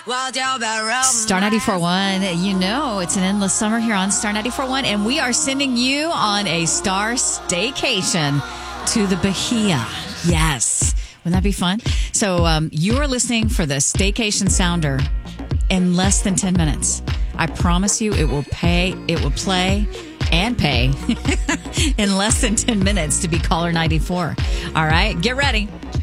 Star 94.1, you know it's an endless summer here on Star 94.1, and we are sending you on a star staycation to the Bahia. Yes. Wouldn't that be fun? So you are listening for the Staycation Sounder in less than 10 minutes. I promise you it will play and pay in less than 10 minutes to be caller 94. All right, get ready.